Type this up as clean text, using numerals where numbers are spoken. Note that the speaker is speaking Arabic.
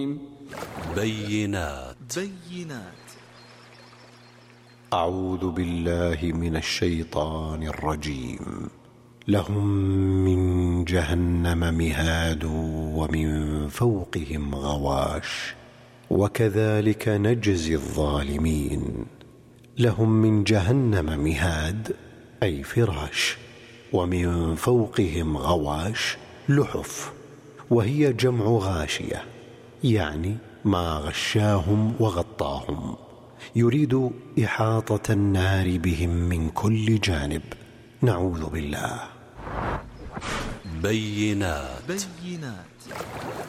بينات. أعوذ بالله من الشيطان الرجيم. لهم من جهنم مهاد ومن فوقهم غواش وكذلك نجزي الظالمين. لهم من جهنم مهاد أي فراش، ومن فوقهم غواش لحف، وهي جمع غاشية، يعني ما غشاهم وغطاهم، يريد إحاطة النار بهم من كل جانب، نعوذ بالله. بينات.